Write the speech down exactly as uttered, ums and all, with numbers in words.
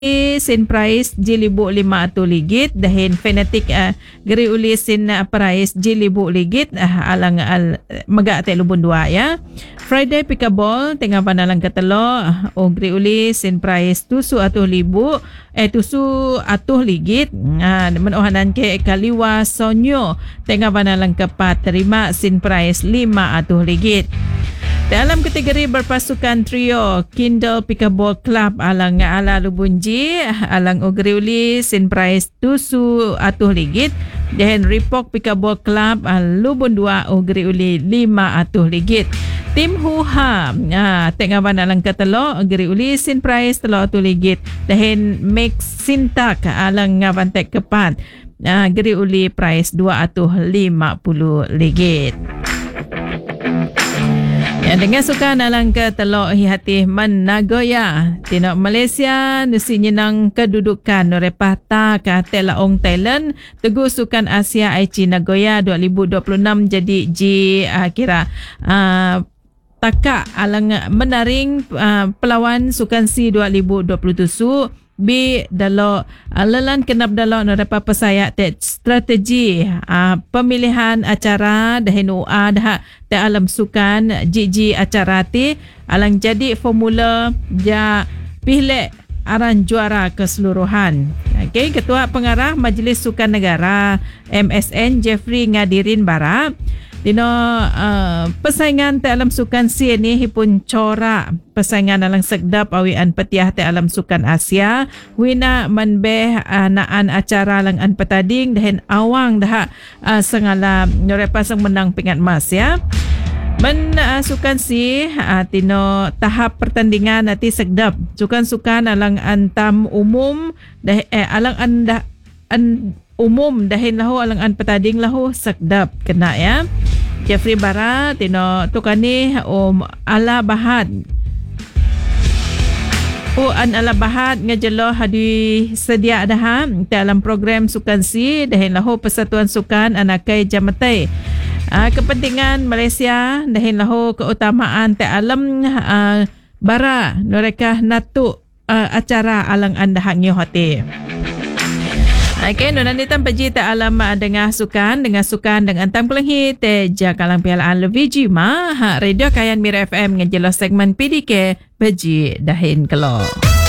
Sin price J libu lima atau ligit dahin fanatik uh, geri uli sin uh, price J libu ligit uh, alang al maga te lubun dua ya. Friday pikabol tengah panalang ketelo o geri uli sin price tusu atau libu eh tusu atau ligit uh, menohanan ke kaliwa sonyo tengah panalang kepat terima sin price lima atau ligit. Dalam kategori berpasukan trio, Kindle Pickleball Club alang ala lubunji, alang ogriuli sin price tusu atuh ligit, dan Ripok Pickleball Club lubun dua ogriuli lima atuh ligit. Tim Huha, ah, tengah alang ketelo ogriuli sin price telo atuh ligit, dan Mix Sintak alang ngabantek kepat, ah, ogriuli price dua atuh lima puluh ligit. Ya, dengan suka nalang ke telok hati man Nagoya tinok Malaysia nusi nyenang kedudukan norepata ke telaong Thailand teguh sukan Asia I C Nagoya dua ribu dua puluh enam jadi ji uh, kira uh, taka alang menaring uh, pelawan sukan si dua ribu dua puluh tujuh B dalo uh, lelan kenap dalo norapa pesaya te strategi uh, pemilihan acara dahin U A dah te alam sukan G G acara ti alang jadi formula ja pilih aran juara keseluruhan. Okey, Ketua Pengarah Majlis Sukan Negara M S N Jeffrey Ngadirin Bara dino uh, persaingan te alam sukan si ni hipun cora persaingan alang sekdap awian petiah te alam sukan Asia wina manbeh uh, naan acara lang an petading dahin awang dah uh, sengala norepa sang menang pingat emas ya. Men uh, sukan si uh, tino tahap pertandingan nanti sekdap sukan-sukan alang antam umum dah eh, alang anda an umum dahin lahu alang an petading lahu sekdap kena ya. Jeffrey Bara tino tukani um ala bahat o an ala bahat ngejelo hadi sedia dah dalam program sukan si dahin lahu Persatuan Sukan Anakai Jamatai. Uh, kepentingan Malaysia dahin lahu keutamaan te alam uh, bara mereka natuk uh, acara alang anda hangyo hati. Okey, nunan nitam peji te alam dengar sukan dengan sukan dengan tam kelenghi te jakalang pialaan lebih jima ha radio kayan Mira F M ngejelo segmen P D K peji dahin kelo.